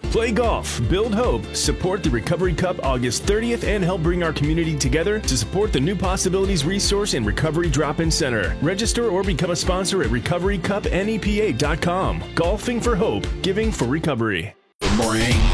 Play golf, build hope, support the Recovery Cup August 30th, and help bring our community together to support the New Possibilities Resource and Recovery Drop-In Center. Register or become a sponsor at recoverycupnepa.com. Golfing for hope, giving for recovery. Good morning.